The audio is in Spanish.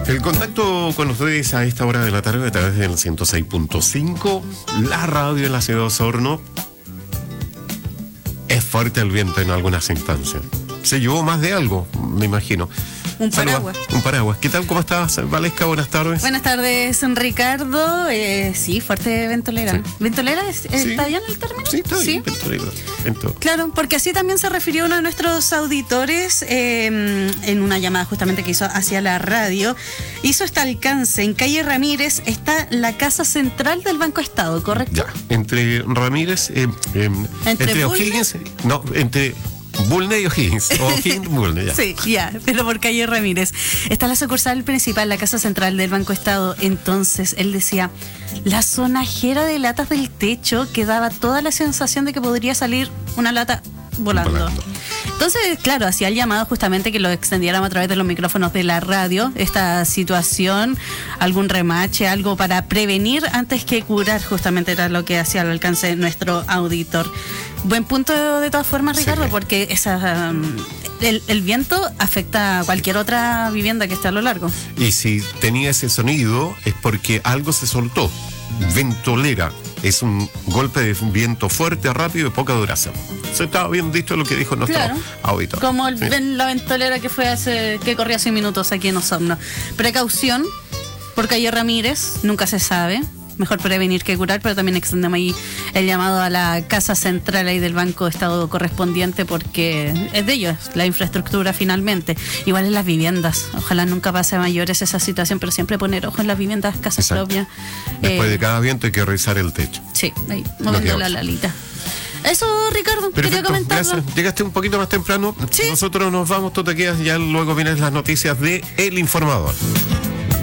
El contacto con ustedes a esta hora de la tarde a través del 106.5, la radio de la ciudad de Osorno. Es fuerte el viento en algunas instancias. Se llevó más de algo, me imagino. Un paraguas. Un paraguas. ¿Qué tal? ¿Cómo estás, Valesca? Buenas tardes. Buenas tardes, Ricardo. Sí, fuerte ventolera. Sí. ¿Ventolera? Sí. ¿Está bien el término? Sí, está bien, ventolera. Claro, porque así también se refirió uno de nuestros auditores en una llamada justamente que hizo hacia la radio. Hizo este alcance. En calle Ramírez está la casa central del Banco Estado, ¿correcto? Ya, entre Ramírez, entre O'Higgins, no, entre Bulne y O'Higgins, o O'Higgins, Bulne, ya. Sí, ya, pero por calle Ramírez. Está la sucursal principal, la casa central del Banco Estado. Entonces, él decía, la sonajera de latas del techo que daba toda la sensación de que podría salir una lata volando. Entonces, claro, hacía el llamado justamente que lo extendiéramos a través de los micrófonos de la radio, esta situación, algún remache, algo para prevenir antes que curar, justamente era lo que hacía al alcance de nuestro auditor. Buen punto de todas formas, Ricardo, sí, porque el viento afecta a cualquier otra vivienda que esté a lo largo. Y si tenía ese sonido es porque algo se soltó. Ventolera es un golpe de viento fuerte, rápido y poca duración. Se estaba bien dicho lo que dijo nuestro auditor. Como la ventolera que corría hace minutos aquí en Osorno. Precaución, por calle Ramírez, nunca se sabe. Mejor prevenir que curar, pero también extendemos ahí el llamado a la casa central ahí del Banco Estado correspondiente, porque es de ellos la infraestructura finalmente. Igual en las viviendas, ojalá nunca pase a mayores esa situación, pero siempre poner ojo en las viviendas, casas propias. Después de cada viento hay que revisar el techo. Sí, ahí, moviendo la lalita. Eso, Ricardo, perfecto, quería comentarlo. Gracias. Llegaste un poquito más temprano. Sí. Nosotros nos vamos, tú te quedas, ya luego vienen las noticias de El Informador.